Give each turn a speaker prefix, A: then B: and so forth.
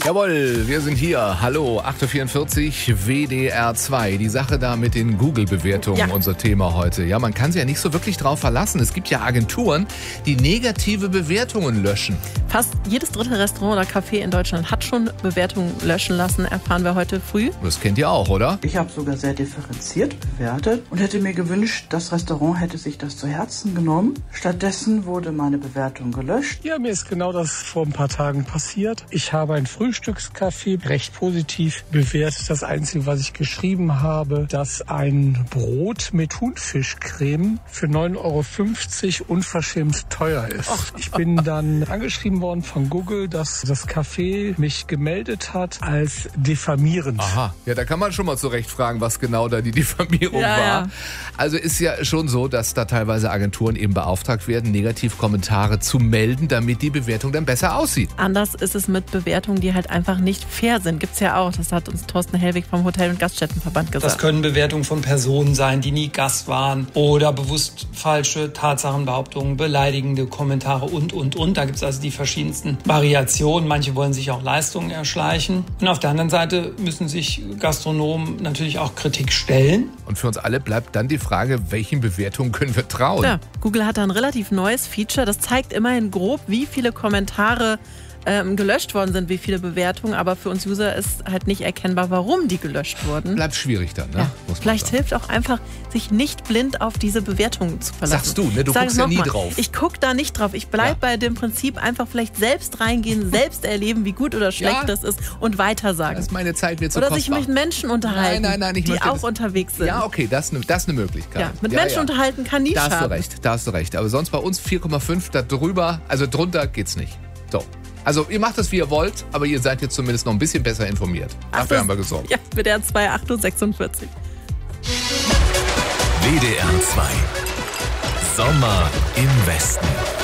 A: Jawohl, wir sind hier. Hallo, 8.44 Uhr, WDR 2. Die Sache da mit den Google-Bewertungen, unser Thema heute. Ja, man kann sich ja nicht so wirklich drauf verlassen. Es gibt ja Agenturen, die negative Bewertungen löschen.
B: Fast jedes dritte Restaurant oder Café in Deutschland hat schon Bewertungen löschen lassen, erfahren wir heute früh.
A: Das kennt ihr auch, oder?
C: Ich habe sogar sehr differenziert bewertet und hätte mir gewünscht, das Restaurant hätte sich das zu Herzen genommen. Stattdessen wurde meine Bewertung gelöscht.
D: Ja, mir ist genau das vor ein paar Tagen passiert. Ich habe ein Frühstückscafé recht positiv bewertet. Das Einzige, was ich geschrieben habe, dass ein Brot mit Thunfischcreme für 9,50 € unverschämt teuer ist. Ich bin dann angeschrieben worden von Google, dass das Café mich gemeldet hat als diffamierend.
A: Aha, ja, da kann man schon mal zurecht fragen, was genau da die Diffamierung war. Ja. Also ist ja schon so, dass da teilweise Agenturen eben beauftragt werden, Negativkommentare zu melden, damit die Bewertung dann besser aussieht.
B: Anders ist es mit Bewertungen, die halt einfach nicht fair sind. Gibt's ja auch. Das hat uns Thorsten Hellwig vom Hotel- und Gaststättenverband gesagt.
E: Das können Bewertungen von Personen sein, die nie Gast waren oder bewusst falsche Tatsachenbehauptungen, beleidigende Kommentare und. Da gibt's also die verschiedensten Variationen. Manche wollen sich auch Leistungen erschleichen. Und auf der anderen Seite müssen sich Gastronomen natürlich auch Kritik stellen.
A: Und für uns alle bleibt dann die Frage, welchen Bewertungen können wir trauen?
B: Ja, Google hat da ein relativ neues Feature. Das zeigt immerhin grob, wie viele Kommentare gelöscht worden sind, wie viele Bewertungen, aber für uns User ist halt nicht erkennbar, warum die gelöscht wurden.
A: Bleibt schwierig dann, ne?
B: Ja. Vielleicht hilft auch einfach, sich nicht blind auf diese Bewertungen zu verlassen.
A: Sagst du, ne? Du guckst ja nie drauf.
B: Ich gucke da nicht drauf. Ich bleibe bei dem Prinzip einfach vielleicht selbst reingehen, selbst erleben, wie gut oder schlecht das ist und weitersagen.
A: Das ist meine Zeit, mir zu
B: Oder
A: kostbar.
B: sich mit Menschen unterhalten, die auch unterwegs sind.
A: Ja, okay, das ist eine Möglichkeit.
B: Ja, mit Menschen unterhalten kann nie schaden.
A: Da hast du recht. Aber sonst bei uns 4,5, da drüber, also drunter geht's nicht. So. Also ihr macht es, wie ihr wollt, aber ihr seid jetzt zumindest noch ein bisschen besser informiert. Dafür haben wir gesorgt.
B: Ja, WDR 2, 8.46 Uhr.
F: WDR 2. Sommer im Westen.